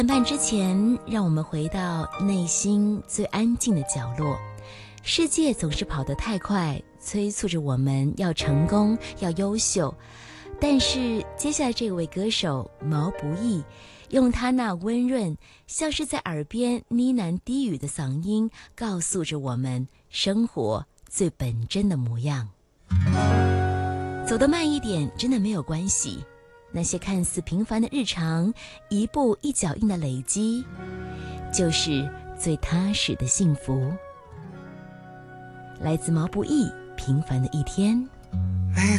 谈判之前，让我们回到内心最安静的角落。世界总是跑得太快，催促着我们要成功，要优秀。但是接下来这位歌手毛不易，用他那温润，像是在耳边呢喃低语的嗓音，告诉着我们生活最本真的模样。走得慢一点真的没有关系，那些看似平凡的日常，一步一脚印的累积，就是最踏实的幸福。来自毛不易，平凡的一天。